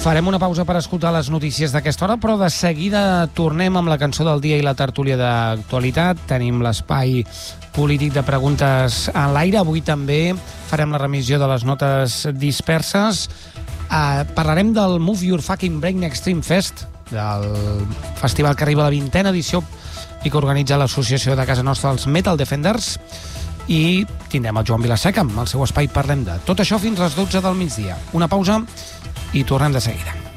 Farem una pausa per escoltar les notícies d'aquesta hora, però de seguida tornem amb la cançó del dia i la tertúlia d'actualitat. Tenim l'espai polític de preguntes en l'aire. Avui també farem la remissió de les notes disperses. Parlarem del Move Your Fucking Brain Extreme Fest, del festival que arriba a la 20a edició i que organitza l'associació de casa nostra, els Metal Defenders, i tindrem el Joan Vilaseca amb el seu espai Parlem de. Tot això fins les 12 del migdia. Una pausa i tornem de seguida.